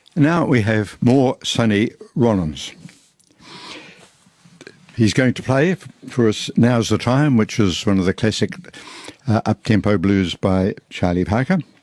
Now we have more Sonny Rollins. He's going to play for us Now's the Time, which is one of the classic up-tempo blues by Charlie Parker.